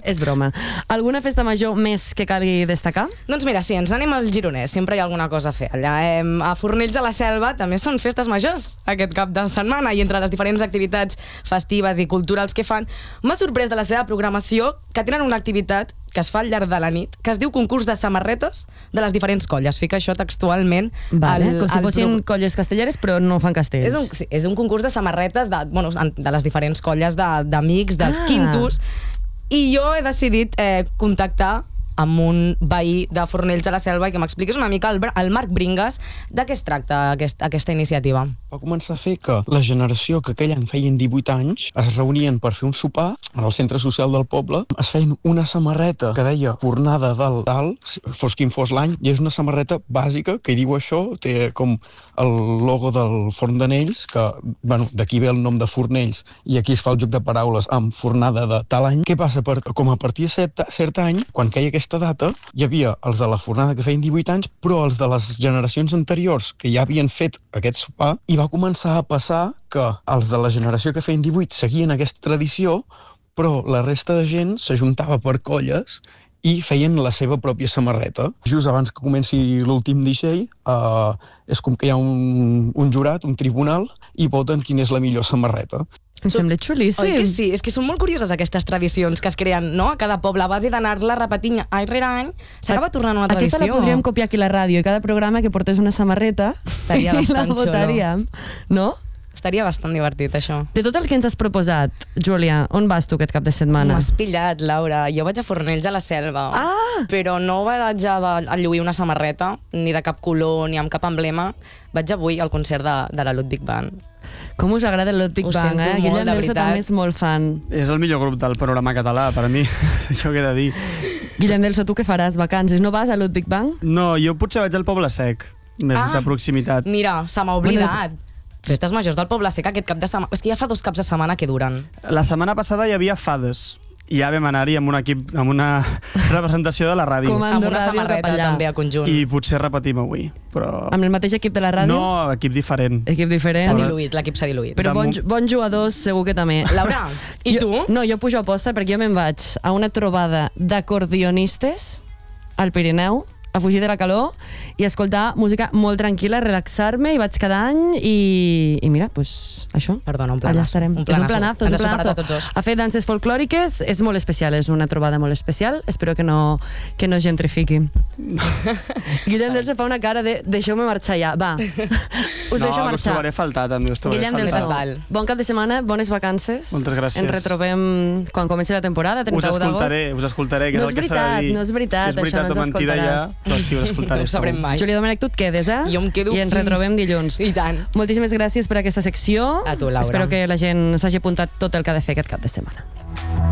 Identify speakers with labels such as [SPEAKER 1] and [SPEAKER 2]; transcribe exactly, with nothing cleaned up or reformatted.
[SPEAKER 1] És broma. Alguna festa major més que calgui destacar?
[SPEAKER 2] Doncs mira, sí, ens anem al Gironès, sempre hi ha alguna cosa a fer allà. Eh, a Fornells de la Selva també són festes majors aquest cap de setmana, i entre les diferents activitats festives i culturals que fan, m'ha sorprès de la seva programació que tenen una activitat que es fa al llarg de la nit, que es diu concurs de samarretes de les diferents colles. Fica això textualment.
[SPEAKER 1] Vale,
[SPEAKER 2] al,
[SPEAKER 1] com si
[SPEAKER 2] al
[SPEAKER 1] fossin
[SPEAKER 2] pro...
[SPEAKER 1] colles castelleres, però no fan castells.
[SPEAKER 2] És un, sí, és un concurs de samarretes de, bueno, de les diferents colles d'amics, de, dels ah. quintos, i jo he decidit eh, contactar amb un veí de Fornells de la Selva i que m'expliquis una mica el, el Marc Bringas de què es tracta aquest, aquesta iniciativa.
[SPEAKER 3] Va començar a fer que la generació que aquell any feien divuit anys es reunien per fer un sopar al centre social del poble, es feien una samarreta que deia fornada del dalt, fos quin fos l'any, i és una samarreta bàsica que hi diu això, té com el logo del forn d'Anells, que bueno, d'aquí ve el nom de Fornells, i aquí es fa el joc de paraules amb fornada de tal any. Què passa? Per, com a partir de cert, cert any, quan queia aquesta data, hi havia els de la fornada que feien divuit anys, però els de les generacions anteriors que ja havien fet aquest sopar, i va començar a passar que els de la generació que feien divuit seguien aquesta tradició, però la resta de gent s'ajuntava per colles i feien la seva pròpia samarreta. Just abans que comenci l'últim D J, eh, és com que hi ha un, un jurat, un tribunal, i voten quina és la millor samarreta.
[SPEAKER 1] Em sembla xulíssim.
[SPEAKER 2] Oi que sí? És que són molt curioses aquestes tradicions que es creen, no?, a cada poble, a base d'anar-la repetint any rere any, s'acaba tornant una tradició.
[SPEAKER 1] Aquesta la podríem copiar aquí a la ràdio, i cada programa que portés una samarreta
[SPEAKER 2] estaria bastant
[SPEAKER 1] la votaríem, no?
[SPEAKER 2] Estaria bastant divertit, això.
[SPEAKER 1] De tot el que ens has proposat, Júlia, on vas tu aquest cap de setmana?
[SPEAKER 2] M'has pillat, Laura. Jo vaig a Fornells de la Selva,
[SPEAKER 1] ah!
[SPEAKER 2] però no vaig a, a lluir una samarreta, ni de cap color, ni amb cap emblema. Vaig avui al concert de, de la Ludwig Band.
[SPEAKER 1] Com us agrada el Ludwig Band, eh? Guillem Delso també és molt fan.
[SPEAKER 4] És el millor grup del panorama català, per a mi. Això què he de dir.
[SPEAKER 1] Guillem Delso, tu què faràs? Vacances? No vas a Ludwig Band?
[SPEAKER 4] No, jo potser vaig al Poble Sec, més ah, de proximitat.
[SPEAKER 2] Mira, se m'ha oblidat. Bueno, festes majors del Poble Sec aquest cap de setmana. És que ja fa dos caps de setmana que duren.
[SPEAKER 4] La setmana passada hi havia Fades. I ja vam anar-hi amb un equip, amb una representació de la ràdio.
[SPEAKER 2] Amb una samarreta també a conjunt.
[SPEAKER 4] I potser repetim avui. Però...
[SPEAKER 1] Amb el mateix equip de la ràdio?
[SPEAKER 4] No, equip diferent.
[SPEAKER 1] Equip diferent.
[SPEAKER 2] S'ha diluït, l'equip s'ha diluït.
[SPEAKER 1] Però bons, bons jugadors segur que també.
[SPEAKER 2] Laura, i tu?
[SPEAKER 1] Jo, no, jo pujo a posta perquè jo me'n vaig a una trobada d'acordionistes al Pirineu, a fugir de la calor i escoltar música molt tranquil·la, relaxar-me, i vaig cada any i, i mira, doncs pues, això.
[SPEAKER 2] Perdona, un planazo.
[SPEAKER 1] Allà estarem.
[SPEAKER 2] Un planazo.
[SPEAKER 1] És un planazo.
[SPEAKER 2] Ens
[SPEAKER 1] és un
[SPEAKER 2] ha
[SPEAKER 1] planazo.
[SPEAKER 2] superat a tots dos.
[SPEAKER 1] A fer danses folclòriques és molt especial, és una trobada molt especial. Espero que no, que no es gentrifiqui. Guillem Delso fa una cara de deixeu-me marxar ja, va. Us
[SPEAKER 4] no,
[SPEAKER 1] deixo marxar.
[SPEAKER 4] No, us trobaré faltar també, us trobaré
[SPEAKER 1] Guillem Delso, bon cap de setmana, bones vacances.
[SPEAKER 4] Moltes gràcies.
[SPEAKER 1] Ens retrobem quan comenci la temporada, trenta-u d'agost.
[SPEAKER 4] Us escoltaré, us escoltaré, que
[SPEAKER 1] no
[SPEAKER 4] és el que s'ha de dir.
[SPEAKER 1] No és veritat,
[SPEAKER 4] si és veritat
[SPEAKER 1] això no ens escoltaràs.
[SPEAKER 4] Ja, però sí, us escoltaré.
[SPEAKER 2] No ho sabrem mai.
[SPEAKER 1] Júlia Domènech, tu et quedes, eh?
[SPEAKER 2] Jo em quedo
[SPEAKER 1] I ens
[SPEAKER 2] fins...
[SPEAKER 1] retrobem dilluns.
[SPEAKER 2] I tant.
[SPEAKER 1] Moltíssimes gràcies per aquesta secció.
[SPEAKER 2] A tu, Laura.
[SPEAKER 1] Espero que la gent s'hagi apuntat tot el que ha de fer aquest cap de setmana.